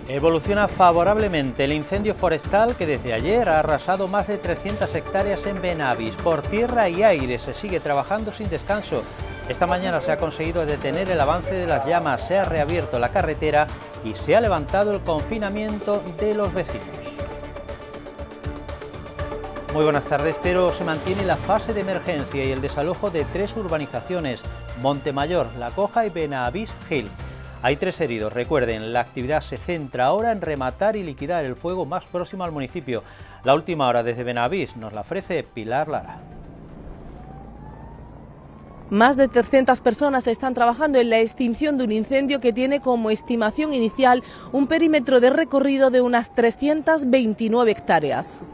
Evoluciona favorablemente el incendio forestal que desde ayer ha arrasado más de 300 hectáreas en Benavís. Por tierra y aire se sigue trabajando sin descanso. Esta mañana se ha conseguido detener el avance de las llamas, se ha reabierto la carretera y se ha levantado el confinamiento de los vecinos. Muy buenas tardes, pero se mantiene la fase de emergencia y el desalojo de 3 urbanizaciones, Montemayor, La Coja y Benavís Gil. Hay 3 heridos. Recuerden, la actividad se centra ahora en rematar y liquidar el fuego más próximo al municipio. La última hora desde Benavís nos la ofrece Pilar Lara. Más de 300 personas están trabajando en la extinción de un incendio que tiene como estimación inicial un perímetro de recorrido de unas 329 hectáreas.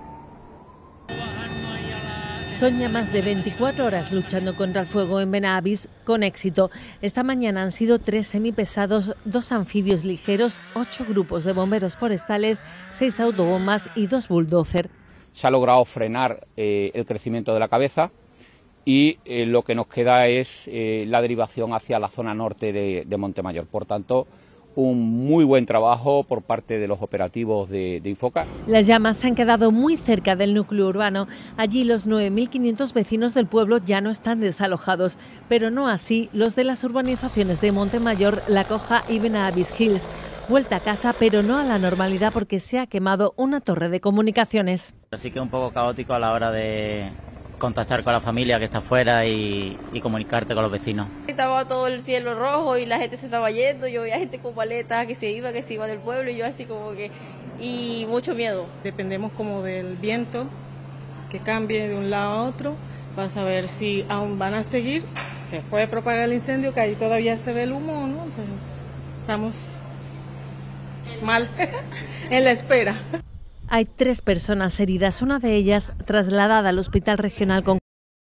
Son ya más de 24 horas luchando contra el fuego en Benavís con éxito. Esta mañana han sido 3 semipesados, 2 anfibios ligeros, 8 grupos de bomberos forestales, 6 autobombas y 2 bulldozer. Se ha logrado frenar el crecimiento de la cabeza y lo que nos queda es la derivación hacia la zona norte de Montemayor. Por tanto, un muy buen trabajo por parte de los operativos de Infoca. Las llamas se han quedado muy cerca del núcleo urbano. Allí los 9.500 vecinos del pueblo ya no están desalojados, pero no así los de las urbanizaciones de Montemayor, La Coja y Benavís Hills. Vuelta a casa, pero no a la normalidad porque se ha quemado una torre de comunicaciones. Así que un poco caótico a la hora de contactar con la familia que está afuera y comunicarte con los vecinos. Estaba todo el cielo rojo y la gente se estaba yendo, yo veía gente con paletas que se iba del pueblo y yo así como que... y mucho miedo. Dependemos como del viento que cambie de un lado a otro para saber si aún van a seguir, se puede propagar el incendio, que ahí todavía se ve el humo, ¿no? Entonces estamos mal en la espera. Hay 3 personas heridas, una de ellas trasladada al Hospital Regional con